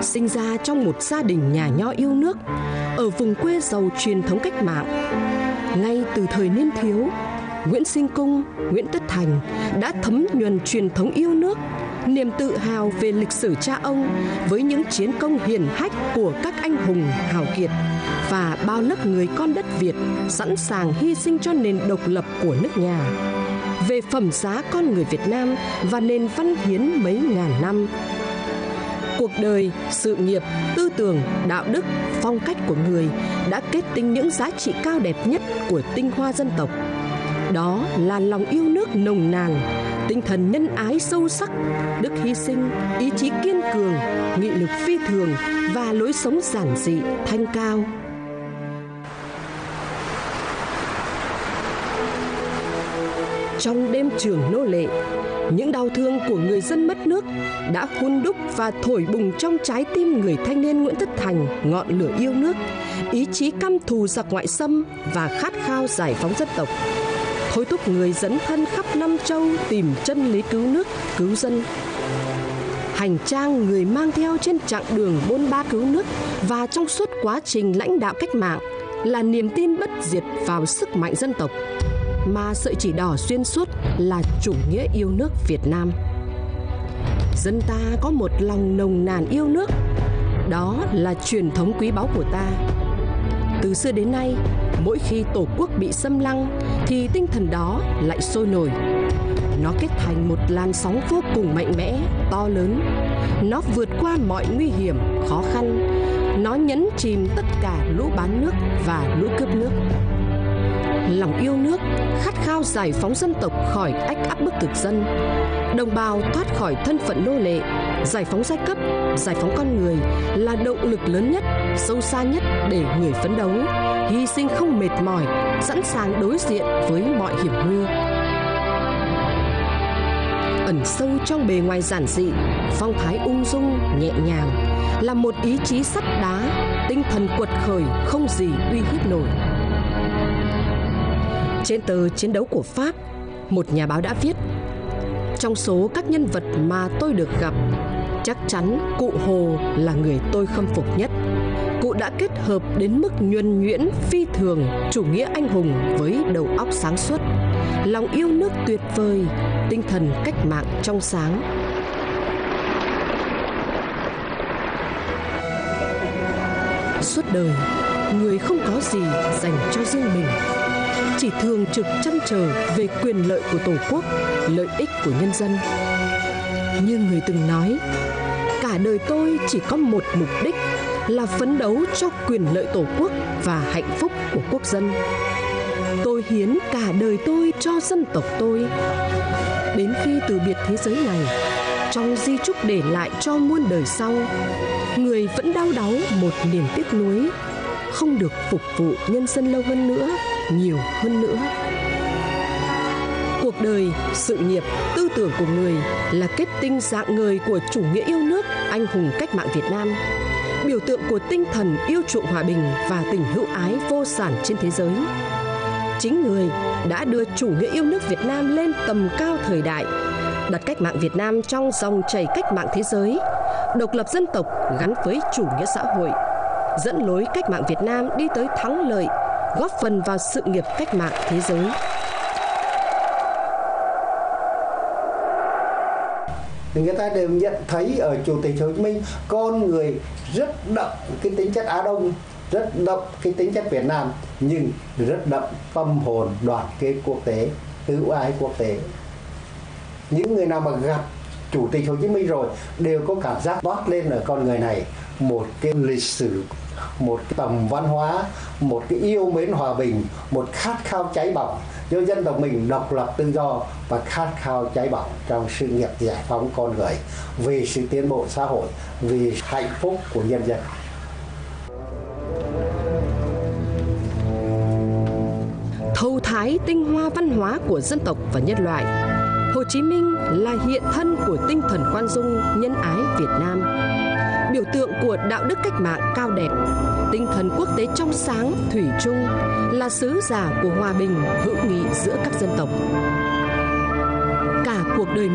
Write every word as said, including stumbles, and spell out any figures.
sinh ra trong một gia đình nhà nho yêu nước ở vùng quê giàu truyền thống cách mạng. Ngay từ thời niên thiếu, Nguyễn Sinh Cung, Nguyễn Tất Thành đã thấm nhuần truyền thống yêu nước, niềm tự hào về lịch sử cha ông với những chiến công hiển hách của các anh hùng hào kiệt và bao lớp người con đất Việt sẵn sàng hy sinh cho nền độc lập của nước nhà. Về phẩm giá con người Việt Nam và nền văn hiến mấy ngàn năm. Cuộc đời, sự nghiệp, tư tưởng, đạo đức, phong cách của người đã kết tinh những giá trị cao đẹp nhất của tinh hoa dân tộc. Đó là lòng yêu nước nồng nàn, tinh thần nhân ái sâu sắc, đức hy sinh, ý chí kiên cường, nghị lực phi thường và lối sống giản dị, thanh cao. Trong đêm trường nô lệ, những đau thương của người dân mất nước đã hun đúc và thổi bùng trong trái tim người thanh niên Nguyễn Tất Thành ngọn lửa yêu nước, ý chí căm thù giặc ngoại xâm và khát khao giải phóng dân tộc, thôi thúc người dấn thân khắp năm châu tìm chân lý cứu nước, cứu dân. Hành trang người mang theo trên chặng đường bôn ba cứu nước và trong suốt quá trình lãnh đạo cách mạng là niềm tin bất diệt vào sức mạnh dân tộc, mà sợi chỉ đỏ xuyên suốt là chủ nghĩa yêu nước Việt Nam. Dân ta có một lòng nồng nàn yêu nước, đó là truyền thống quý báu của ta. Từ xưa đến nay, mỗi khi Tổ quốc bị xâm lăng thì tinh thần đó lại sôi nổi. Nó kết thành một làn sóng vô cùng mạnh mẽ, to lớn. Nó vượt qua mọi nguy hiểm, khó khăn. Nó nhấn chìm tất cả lũ bán nước và lũ cướp nước. Lòng yêu nước, khát khao giải phóng dân tộc khỏi ách áp bức thực dân, đồng bào thoát khỏi thân phận nô lệ, giải phóng giai cấp, giải phóng con người là động lực lớn nhất, sâu xa nhất để người phấn đấu, hy sinh không mệt mỏi, sẵn sàng đối diện với mọi hiểm nguy. Ẩn sâu trong bề ngoài giản dị, phong thái ung dung, nhẹ nhàng là một ý chí sắt đá, tinh thần quật khởi không gì uy hiếp nổi. Trên tờ Chiến đấu của Pháp, một nhà báo đã viết: trong số các nhân vật mà tôi được gặp, chắc chắn cụ Hồ là người tôi khâm phục nhất. Cụ đã kết hợp đến mức nhuần nhuyễn phi thường chủ nghĩa anh hùng với đầu óc sáng suốt, lòng yêu nước tuyệt vời, tinh thần cách mạng trong sáng. Suốt đời, người không có gì dành cho riêng mình, chỉ thường trực trăn trở về quyền lợi của Tổ quốc, lợi ích của nhân dân. Như người từng nói, cả đời tôi chỉ có một mục đích là phấn đấu cho quyền lợi Tổ quốc và hạnh phúc của quốc dân. Tôi hiến cả đời tôi cho dân tộc tôi. Đến khi từ biệt thế giới này, trong di chúc để lại cho muôn đời sau, người vẫn đau đáu một niềm tiếc nuối, không được phục vụ nhân dân lâu hơn nữa, nhiều hơn nữa. Cuộc đời, sự nghiệp, tư tưởng của người là kết tinh dạng người của chủ nghĩa yêu nước, anh hùng cách mạng Việt Nam, biểu tượng của tinh thần yêu chuộng hòa bình và tình hữu ái vô sản trên thế giới. Chính người đã đưa chủ nghĩa yêu nước Việt Nam lên tầm cao thời đại, đặt cách mạng Việt Nam trong dòng chảy cách mạng thế giới, độc lập dân tộc gắn với chủ nghĩa xã hội, dẫn lối cách mạng Việt Nam đi tới thắng lợi, góp phần vào sự nghiệp cách mạng thế giới. Người ta đều nhận thấy ở Chủ tịch Hồ Chí Minh con người rất đậm cái tính chất Á Đông, rất đậm cái tính chất Việt Nam, nhưng rất đậm tâm hồn đoàn kết quốc tế, hữu ái quốc tế. Những người nào mà gặp Chủ tịch Hồ Chí Minh rồi đều có cảm giác toát lên ở con người này một cái lịch sử, một cái tầm văn hóa, một cái yêu mến hòa bình, một khát khao cháy bỏng cho dân tộc mình độc lập tự do và khát khao cháy bỏng trong sự nghiệp giải phóng con người, vì sự tiến bộ xã hội, vì hạnh phúc của nhân dân. Thâu thái tinh hoa văn hóa của dân tộc và nhân loại, Hồ Chí Minh là hiện thân của tinh thần khoan dung, nhân ái Việt Nam, biểu tượng của đạo đức cách mạng cao đẹp, tinh thần quốc tế trong sáng, thủy chung, là sứ giả của hòa bình, hữu nghị giữa các dân tộc. Cả cuộc đời